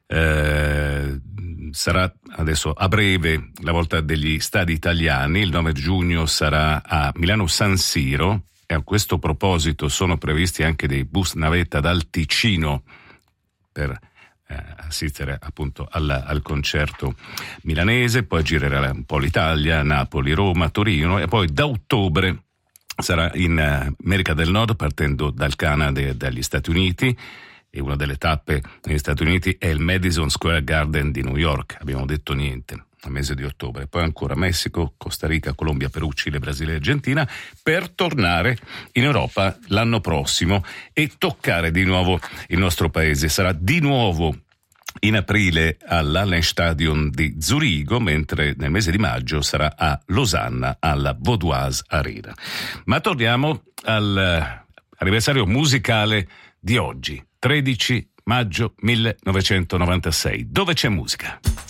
Sarà adesso a breve la volta degli stadi italiani. Il 9 giugno sarà a Milano San Siro, e a questo proposito sono previsti anche dei bus navetta dal Ticino per assistere appunto al concerto milanese. Poi girerà un po' l'Italia, Napoli, Roma, Torino, e poi da ottobre sarà in America del Nord, partendo dal Canada e dagli Stati Uniti. E una delle tappe negli Stati Uniti è il Madison Square Garden di New York, abbiamo detto niente, al mese di ottobre. Poi ancora Messico, Costa Rica, Colombia, Perù, Cile, Brasile e Argentina, per tornare in Europa l'anno prossimo e toccare di nuovo il nostro paese. Sarà di nuovo in aprile all'Hallenstadion di Zurigo, mentre nel mese di maggio sarà a Losanna alla Vaudoise Arena. Ma torniamo all'anniversario musicale di oggi, 13 maggio 1996. Dove c'è musica?